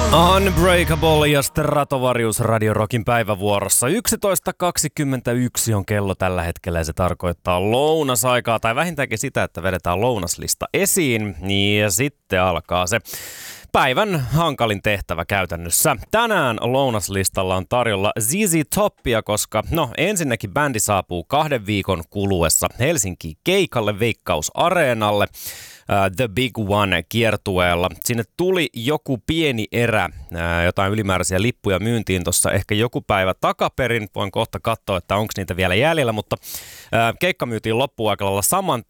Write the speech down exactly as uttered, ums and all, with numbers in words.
Unbreakable ja Stratovarius Radio Rockin päivävuorossa. yksitoista kaksikymmentäyksi on kello tällä hetkellä ja se tarkoittaa lounasaikaa tai vähintäänkin sitä, että vedetään lounaslista esiin ja sitten alkaa se päivän hankalin tehtävä käytännössä. Tänään lounaslistalla on tarjolla Z Z Topia, koska no ensinnäkin bändi saapuu kahden viikon kuluessa Helsinkiin keikalle Veikkaus Areenalle. Uh, The Big One -kiertueella. Sinne tuli joku pieni erä, uh, jotain ylimääräisiä lippuja myyntiin tuossa ehkä joku päivä takaperin. Voin kohta katsoa, että onko niitä vielä jäljellä, mutta uh, keikka myytiin loppuaikalla saman